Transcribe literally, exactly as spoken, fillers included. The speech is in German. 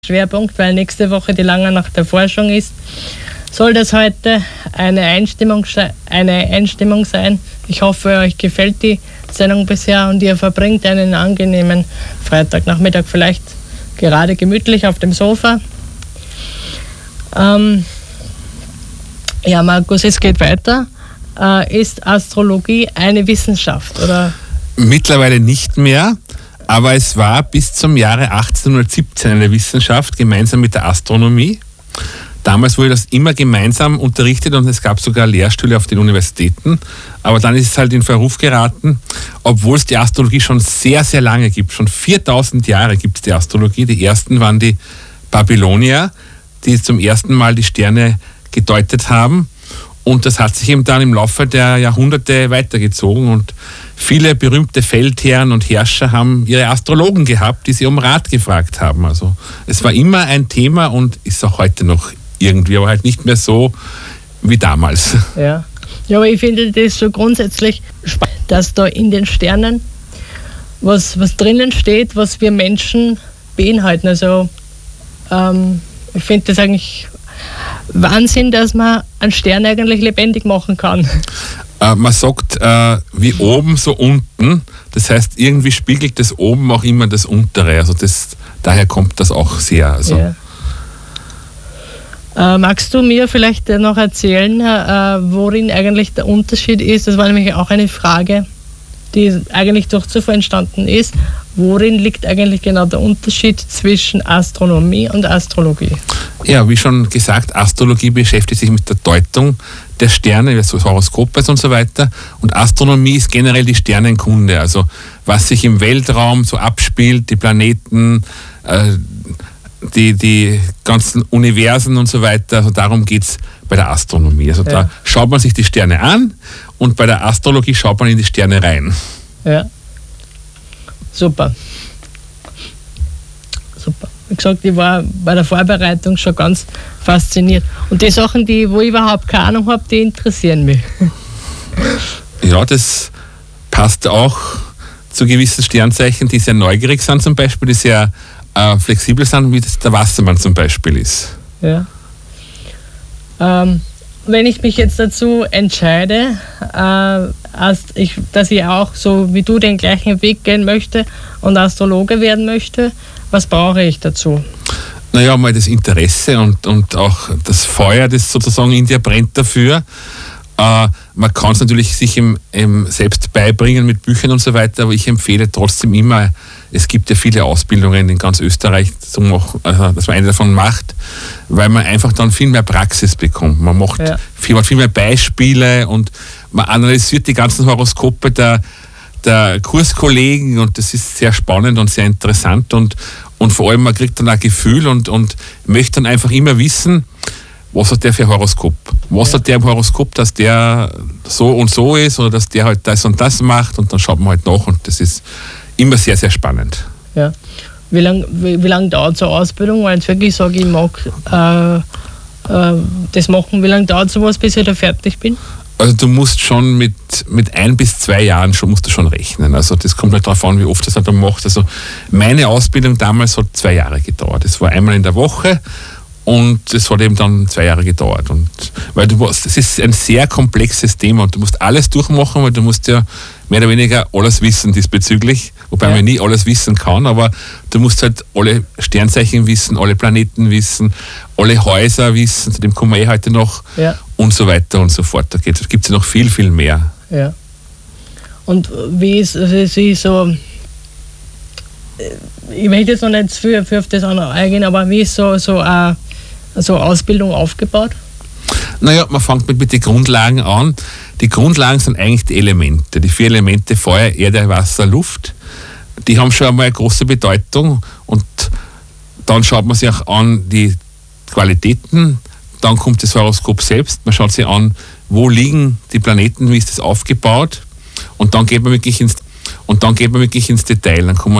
Schwerpunkt, weil nächste Woche die Lange Nacht der Forschung ist, soll das heute eine Einstimmung, eine Einstimmung sein. Ich hoffe, euch gefällt die Sendung bisher und ihr verbringt einen angenehmen Freitagnachmittag, vielleicht gerade gemütlich auf dem Sofa. Ähm, ja, Markus, es geht weiter. Äh, ist Astrologie eine Wissenschaft, oder? Mittlerweile nicht mehr, aber es war bis zum Jahre achtzehnhundertsiebzehn eine Wissenschaft, gemeinsam mit der Astronomie. Damals wurde das immer gemeinsam unterrichtet und es gab sogar Lehrstühle auf den Universitäten. Aber dann ist es halt in Verruf geraten, obwohl es die Astrologie schon sehr, sehr lange gibt. Schon viertausend Jahre gibt es die Astrologie. Die ersten waren die Babylonier, die zum ersten Mal die Sterne gedeutet haben. Und das hat sich eben dann im Laufe der Jahrhunderte weitergezogen. Und viele berühmte Feldherren und Herrscher haben ihre Astrologen gehabt, die sie um Rat gefragt haben. Also es war immer ein Thema und ist auch heute noch irgendwie, aber halt nicht mehr so wie damals. Ja, ja, aber ich finde das so grundsätzlich spannend, dass da in den Sternen was, was drinnen steht, was wir Menschen beinhalten. Also ähm, ich finde das eigentlich Wahnsinn, dass man einen Stern eigentlich lebendig machen kann. Äh, man sagt, äh, wie oben, so unten. Das heißt, irgendwie spiegelt das oben auch immer das Untere. Also das, daher kommt das auch sehr. Also. Ja. Äh, magst du mir vielleicht noch erzählen, äh, worin eigentlich der Unterschied ist? Das war nämlich auch eine Frage, die eigentlich durch Zufall entstanden ist. Worin liegt eigentlich genau der Unterschied zwischen Astronomie und Astrologie? Ja, wie schon gesagt, Astrologie beschäftigt sich mit der Deutung der Sterne, also Horoskope und so weiter. Und Astronomie ist generell die Sternenkunde, also was sich im Weltraum so abspielt, die Planeten, äh, die, die ganzen Universen und so weiter. Also darum geht es bei der Astronomie. Also ja. Da schaut man sich die Sterne an und bei der Astrologie schaut man in die Sterne rein. Ja. Super. Super. Wie gesagt, ich war bei der Vorbereitung schon ganz fasziniert. Und die Sachen, die, wo ich überhaupt keine Ahnung habe, die interessieren mich. Ja, das passt auch zu gewissen Sternzeichen, die sehr neugierig sind zum Beispiel, die sehr äh, flexibel sind, wie das der Wassermann zum Beispiel ist. Ja. Ähm, wenn ich mich jetzt dazu entscheide, äh, als ich, dass ich auch so wie du den gleichen Weg gehen möchte und Astrologe werden möchte, was brauche ich dazu? Naja, mal das Interesse und, und auch das Feuer, das sozusagen in dir brennt dafür. Äh, man kann es natürlich sich im, im selbst beibringen mit Büchern und so weiter, aber ich empfehle trotzdem immer, es gibt ja viele Ausbildungen in ganz Österreich, zu machen, also, dass man eine davon macht, weil man einfach dann viel mehr Praxis bekommt. Man macht ja. viel, man hat viel mehr Beispiele und man analysiert die ganzen Horoskope der, der Kurskollegen und das ist sehr spannend und sehr interessant und, und vor allem man kriegt dann ein Gefühl und, und möchte dann einfach immer wissen, was hat der für ein Horoskop? Was ja. hat der im Horoskop, dass der so und so ist oder dass der halt das und das macht und dann schaut man halt nach und das ist immer sehr, sehr spannend. Ja. Wie lange wie, wie lang dauert so eine Ausbildung? Weil ich wirklich sage, ich mag äh, äh, das machen. Wie lange dauert sowas, bis ich da fertig bin? Also du musst schon mit, mit ein bis zwei Jahren schon, musst du schon rechnen. Also das kommt halt darauf an, wie oft das halt dann macht. Also meine Ausbildung damals hat zwei Jahre gedauert. Das war einmal in der Woche und es hat eben dann zwei Jahre gedauert. Und weil du musst, das ist ein sehr komplexes Thema und du musst alles durchmachen, weil du musst ja mehr oder weniger alles wissen diesbezüglich, wobei ja. man nie alles wissen kann, aber du musst halt alle Sternzeichen wissen, alle Planeten wissen, alle Häuser wissen, zu dem kommen wir eh heute noch ja. und so weiter und so fort. Da gibt es ja noch viel, viel mehr. Ja. Und wie ist, also ist so, ich möchte jetzt noch nicht für, für auf das eingehen, aber wie ist so, so eine so Ausbildung aufgebaut? Naja, man fängt mit, mit den Grundlagen an. Die Grundlagen sind eigentlich die Elemente. Die vier Elemente Feuer, Erde, Wasser, Luft. Die haben schon einmal eine große Bedeutung. Und dann schaut man sich auch an die Qualitäten. Dann kommt das Horoskop selbst. Man schaut sich an, wo liegen die Planeten, wie ist das aufgebaut. Und dann geht man wirklich ins, und dann geht man wirklich ins Detail. Dann kann man